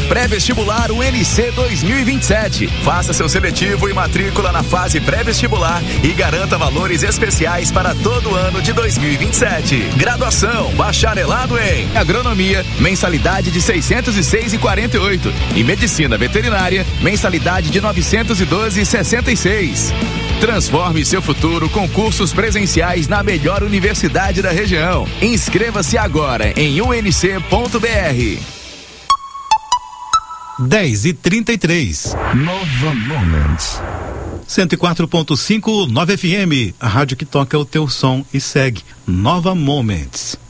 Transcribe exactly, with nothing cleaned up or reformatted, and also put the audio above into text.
Pré-vestibular U N C dois mil e vinte e sete. Faça seu seletivo e matrícula na fase pré-vestibular e garanta valores especiais para todo o ano de dois mil e vinte e sete. Graduação, bacharelado em agronomia, mensalidade de seiscentos e seis e quarenta e oito. E medicina veterinária, mensalidade de novecentos e doze e sessenta e seis. Transforme seu futuro com cursos presenciais na melhor universidade da região. Inscreva-se agora em u n c ponto b r. dez e trinta e três. Nova Moments. cento e quatro ponto cinco, Nova F M. A rádio que toca o teu som e segue. Nova Moments.